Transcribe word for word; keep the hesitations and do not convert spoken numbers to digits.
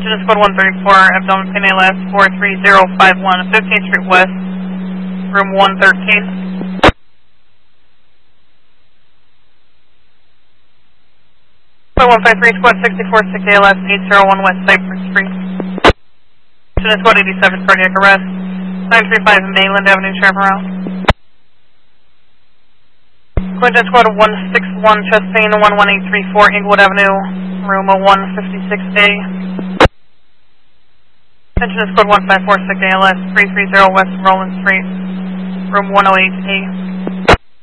Attention to squad one thirty-four, abdomen pain A L S four three zero five one, fifteenth Street West, room one thirteen. Squad one five three, squad sixty-four, six A L S eight zero one West Cypress Street. Attention to squad eighty-seven, cardiac arrest, nine three five Mainland Avenue, Chaparral. Quintet squad one six one, chest pain one one eight three four, Inglewood Avenue, room one fifty-six A. Attention to squad one five four, six A L S three three zero West Roland Street, room one oh eight A.